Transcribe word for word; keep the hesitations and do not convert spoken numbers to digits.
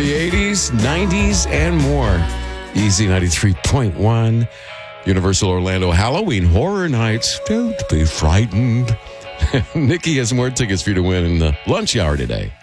the eighties, nineties, and more. Easy ninety-three point one. Universal Orlando Halloween Horror Nights. Don't be frightened. Nikki has more tickets for you to win in the lunch hour today.